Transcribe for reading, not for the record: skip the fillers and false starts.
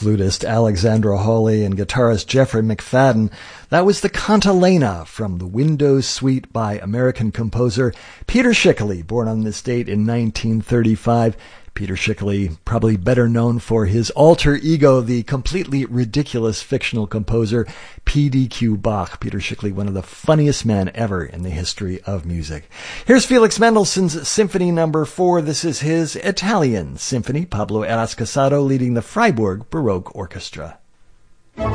flutist Alexandra Hawley and guitarist Jeffrey McFadden. That was the Cantilena from the Windows Suite by American composer Peter Schickele, born on this date in 1935. Peter Schickele, probably better known for his alter ego, the completely ridiculous fictional composer P.D.Q. Bach. Peter Schickele, one of the funniest men ever in the history of music. Here's Felix Mendelssohn's Symphony No. 4. This is his Italian Symphony. Pablo Eras Casado leading the Freiburg Baroque Orchestra.